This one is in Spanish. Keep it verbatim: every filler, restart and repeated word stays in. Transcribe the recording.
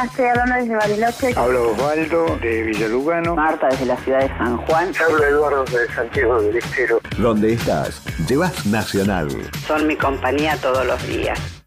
Estoy hablando desde Bariloche. Habla Osvaldo de Villalugano. Marta desde la ciudad de San Juan. Habla Eduardo de Santiago del Estero. Donde estás, llevas Nacional. Son mi compañía todos los días.